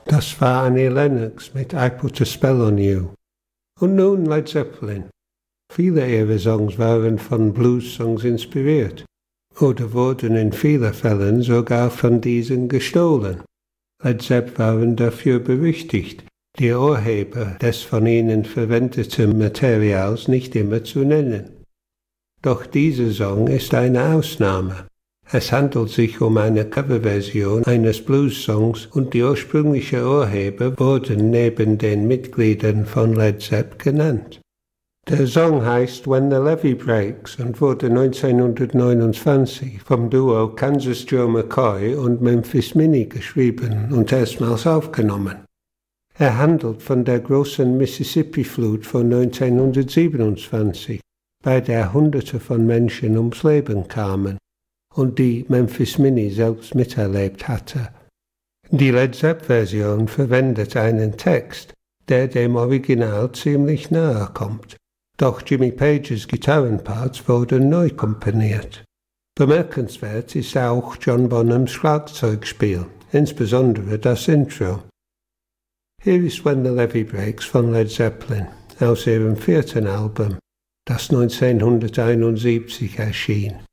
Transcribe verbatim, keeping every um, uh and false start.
Das war Annie Lennox mit I Put a Spell on You. Und nun Led Zeppelin. Viele ihrer Songs waren von Blues-Songs inspiriert oder wurden in vielen Fällen sogar von diesen gestohlen. Led Zepp waren dafür berüchtigt, die Urheber des von ihnen verwendeten Materials nicht immer zu nennen. Doch dieser Song ist eine Ausnahme. Es handelt sich um eine Coverversion eines Blues-Songs und die ursprünglichen Urheber wurden neben den Mitgliedern von Led Zepp genannt. Der Song heißt When the Levee Breaks und wurde neunzehnhundertneunundzwanzig vom Duo Kansas Joe McCoy und Memphis Minnie geschrieben und erstmals aufgenommen. Er handelt von der großen Mississippi-Flut von neunzehnhundertsiebenundzwanzig, bei der Hunderte von Menschen ums Leben kamen und die Memphis Minnie selbst miterlebt hatte. Die Led Zepp-Version verwendet einen Text, der dem Original ziemlich nahe kommt. Doch Jimmy Pages Gitarrenparts wurden neu komponiert. Bemerkenswert ist auch John Bonhams Schlagzeugspiel, insbesondere das Intro. Hier ist When the Levee Breaks von Led Zeppelin aus ihrem vierten Album, das neunzehnhunderteinundsiebzig erschien.